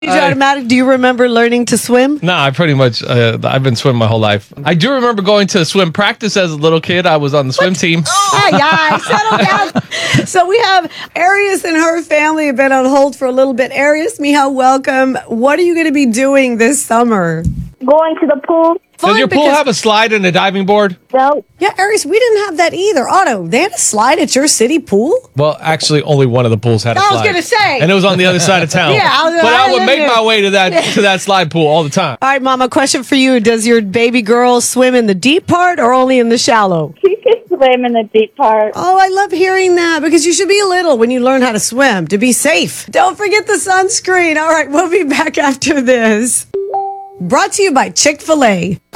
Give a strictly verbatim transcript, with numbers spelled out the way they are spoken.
I, automatic. Do you remember learning to swim? No, nah, I pretty much, uh, I've been swimming my whole life. I do remember going to swim practice as a little kid. I was on the swim team. Oh, yeah, settle down. So we have Arius and her family have been on hold for a little bit. Arius, Mija, welcome. What are you going to be doing this summer? Going to the pool. Does your pool have a slide and a diving board? No. Yeah, Arius, we didn't have that either. Otto, they had a slide at your city pool? Well, actually, only one of the pools had a I slide. was going to say. And it was on the other side of town. Yeah, I was, but I, I would make it. my way to that to that slide pool all the time. All right, Mama, question for you. Does your baby girl swim in the deep part or only in the shallow? She can swim in the deep part. Oh, I love hearing that because you should be little when you learn how to swim to be safe. Don't forget the sunscreen. All right, we'll be back after this. Brought to you by Chick-fil-A.